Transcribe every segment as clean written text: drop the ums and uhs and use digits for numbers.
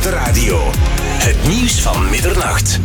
de radio. Het nieuws van middernacht.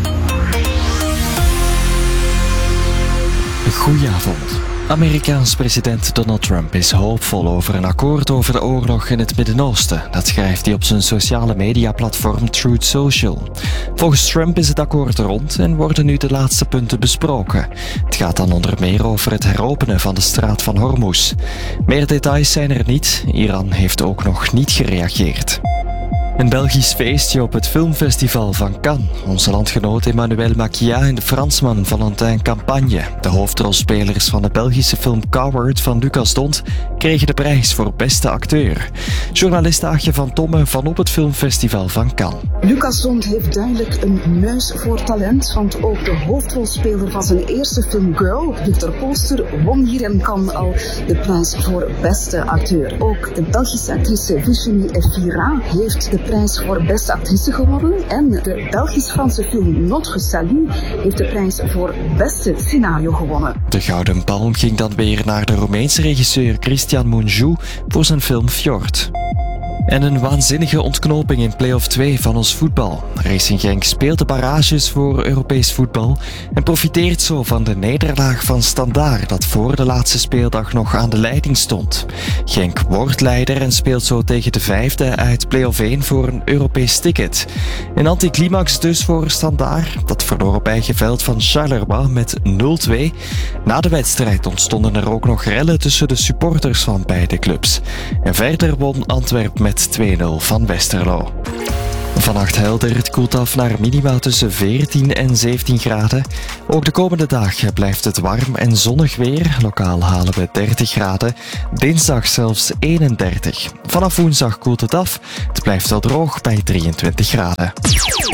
Goedenavond. Amerikaans president Donald Trump is hoopvol over een akkoord over de oorlog in het Midden-Oosten. Dat schrijft hij op zijn sociale mediaplatform Truth Social. Volgens Trump is het akkoord rond en worden nu de laatste punten besproken. Het gaat dan onder meer over het heropenen van de straat van Hormuz. Meer details zijn er niet. Iran heeft ook nog niet gereageerd. Een Belgisch feestje op het filmfestival van Cannes. Onze landgenoot Emmanuel Maquia en de Fransman Valentin Campagne, de hoofdrolspelers van de Belgische film Coward van Lucas Dont, kregen de prijs voor beste acteur. Journalist Aagje van Tomme van op het filmfestival van Cannes. Lucas Dont heeft duidelijk een neus voor talent, want ook de hoofdrolspeler van zijn eerste film Girl, Victor Polster, won hier in Cannes al de prijs voor beste acteur. Ook de Belgische actrice Virginie Efira heeft de prijs voor beste actrice gewonnen en de Belgisch-Franse film Notre Salut heeft de prijs voor beste scenario gewonnen. De Gouden Palm ging dan weer naar de Roemeense regisseur Cristian Mungiu voor zijn film Fjord. En een waanzinnige ontknoping in play-off 2 van ons voetbal. Racing Genk speelt de barrages voor Europees voetbal en profiteert zo van de nederlaag van Standaard dat voor de laatste speeldag nog aan de leiding stond. Genk wordt leider en speelt zo tegen de vijfde uit play-off 1 voor een Europees ticket. Een anticlimax dus voor Standaard, dat verloor op eigen veld van Charleroi met 0-2. Na de wedstrijd ontstonden er ook nog rellen tussen de supporters van beide clubs. En verder won Antwerp met 2-0 van Westerlo. Vannacht helder, het koelt af naar minima tussen 14 en 17 graden. Ook de komende dagen blijft het warm en zonnig weer. Lokaal halen we 30 graden. Dinsdag zelfs 31. Vanaf woensdag koelt het af. Het blijft wel droog bij 23 graden.